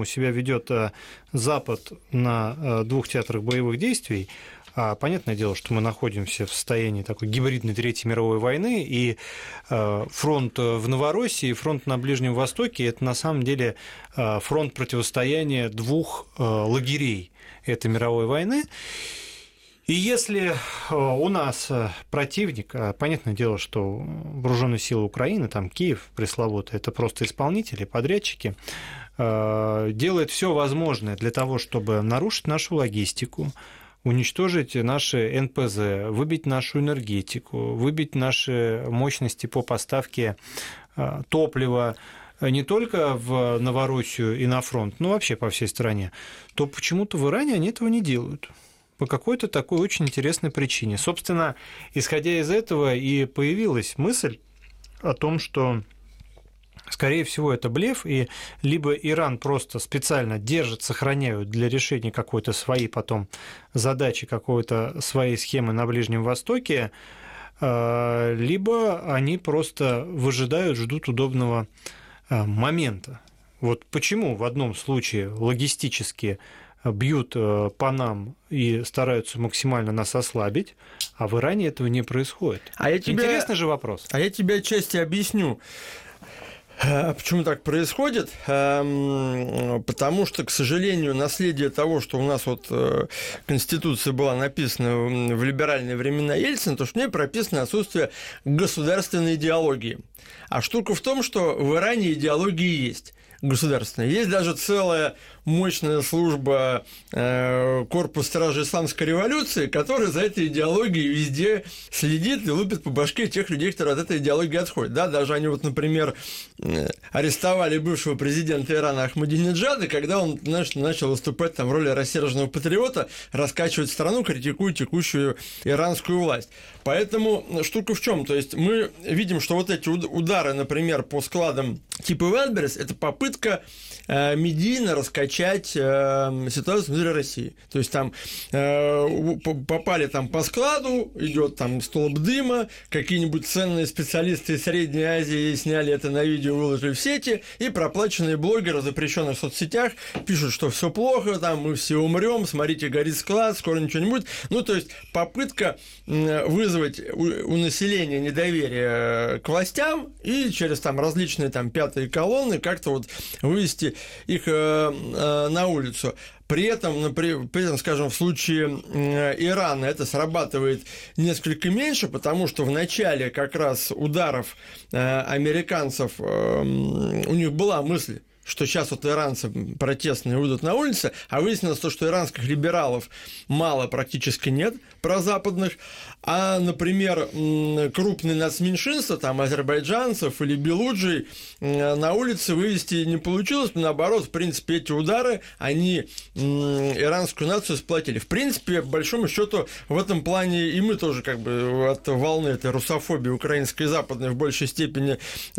по-прежнему себя ведет Запад на двух театрах боевых действий, понятное дело, что мы находимся в состоянии такой гибридной Третьей мировой войны, и фронт в Новороссии, фронт на Ближнем Востоке – это на самом деле фронт противостояния двух лагерей этой мировой войны. И если у нас противник, понятное дело, что вооруженные силы Украины, там Киев пресловутый, это просто исполнители, подрядчики, делает все возможное для того, чтобы нарушить нашу логистику, уничтожить наши НПЗ, выбить нашу энергетику, выбить наши мощности по поставке топлива не только в Новороссию и на фронт, но вообще по всей стране, то почему-то в Иране они этого не делают. По какой-то такой очень интересной причине. Собственно, исходя из этого и появилась мысль о том, что, скорее всего, это блеф, и либо Иран просто специально держит, сохраняют для решения какой-то своей потом задачи, какой-то своей схемы на Ближнем Востоке, либо они просто выжидают, ждут удобного момента. Вот почему в одном случае логистически бьют по нам и стараются максимально нас ослабить, а в Иране этого не происходит. Интересный же вопрос. А я тебе отчасти объясню, почему так происходит. Потому что, к сожалению, наследие того, что у нас вот Конституция была написана в либеральные времена Ельцина, то что в ней прописано отсутствие государственной идеологии. А штука в том, что в Иране идеологии есть. Государственная. Есть даже целая мощная служба корпус стражи исламской революции, которая за этой идеологией везде следит и лупит по башке тех людей, которые от этой идеологии отходят. Да, даже они, вот, например, арестовали бывшего президента Ирана Ахмадинеджада, когда он, начал выступать там в роли рассерженного патриота, раскачивать страну, критикуя текущую иранскую власть. Поэтому штука в чем? То есть мы видим, что вот эти удары, например, по складам типа Wildberries, это попытка медийно раскачать ситуацию внутри России. То есть там попали там по складу, идет там столб дыма, какие-нибудь ценные специалисты из Средней Азии сняли это на видео, выложили в сети, и проплаченные блогеры в запрещенных соцсетях пишут, что все плохо, там мы все умрем, смотрите, горит склад, скоро ничего не будет. Ну, то есть попытка вызвать у населения недоверие к властям и через там различные там пятые колонны как-то вот вывести их на улицу. При этом, скажем, в случае Ирана это срабатывает несколько меньше, потому что в начале как раз ударов американцев у них была мысль, что сейчас вот иранцы протестные выйдут на улицы, а выяснилось то, что иранских либералов мало, практически нет, прозападных, а, например, крупные нацменьшинства, там, азербайджанцев или белуджей на улице вывести не получилось, но наоборот, в принципе, эти удары, они иранскую нацию сплотили. В принципе, по большому счету, в этом плане и мы тоже как бы от волны этой русофобии украинской и западной в большей степени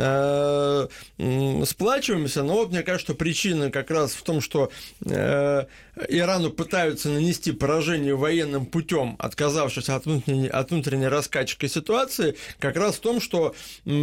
сплачиваемся, но вот мне кажется, что причина как раз в том, что Ирану пытаются нанести поражение военным путем, отказавшись от внутренней раскачки ситуации, как раз в том, что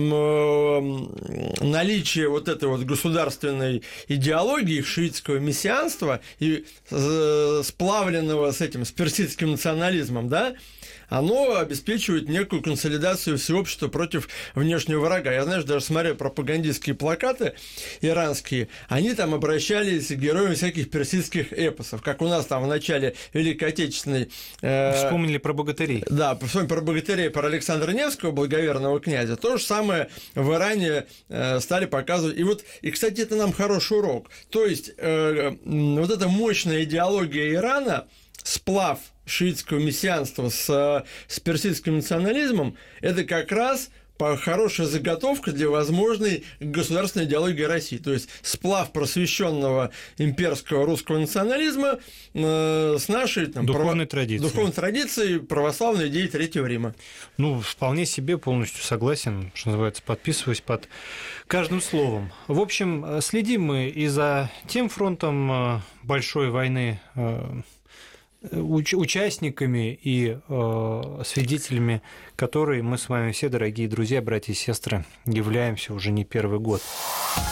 наличие вот этой вот государственной идеологии шиитского мессианства и сплавленного с персидским национализмом, да, оно обеспечивает некую консолидацию всего общества против внешнего врага. Я, знаешь, даже смотрел пропагандистские плакаты иранские, они там обращались к героям всяких персидских эпосов, как у нас там в начале Великой Отечественной... Вспомнили про богатырей. Да, вспомнили про богатырей, про Александра Невского, благоверного князя. То же самое в Иране стали показывать. И, кстати, это нам хороший урок. То есть, вот эта мощная идеология Ирана, сплав шиитского мессианства с персидским национализмом, это как раз хорошая заготовка для возможной государственной идеологии России. То есть сплав просвещенного имперского русского национализма с нашей духовной традицией православной идеи Третьего Рима. Ну, вполне себе полностью согласен, что называется, подписываюсь под каждым словом. В общем, следим мы и за тем фронтом большой войны, участниками и свидетелями которой мы с вами все, дорогие друзья, братья и сестры, являемся уже не первый год.